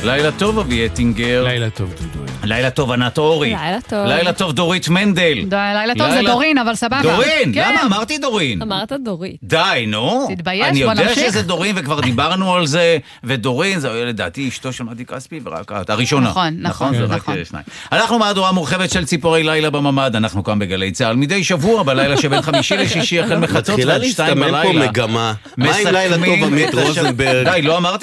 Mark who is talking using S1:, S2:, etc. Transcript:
S1: לילה טוב אבי אטינגר.
S2: לילה טוב דודו.
S1: לילה טוב ענת אורי.
S3: לילה טוב.
S1: לילה טוב דורית מנדל.
S3: לילה טוב זה דורין, אבל סבבה.
S1: דורין?
S3: כן.
S1: למה אמרתי דורין?
S3: אמרת דורית.
S1: די, נו.
S3: תתבייש,
S1: אני
S3: בוא
S1: יודע
S3: נמשיך.
S1: שזה דורין וכבר דיברנו על זה, ודורין זה לדעתי אשתו של מדי כספי ורק את הראשונה.
S3: נכון,
S1: זה
S3: נכון.
S1: רק שניים. אנחנו מהדורה מורחבת של ציפורי לילה בממד, אנחנו כאן בגלי צהל מדי שבוע בלילה שבין חמישי לשישי החל מחצות
S4: מתחילה
S1: ועד 2
S4: להסתמן פה
S1: בלילה.
S4: מגמה. מה עם לילה טוב עמית רוזנברג?
S1: די, לא אמרתי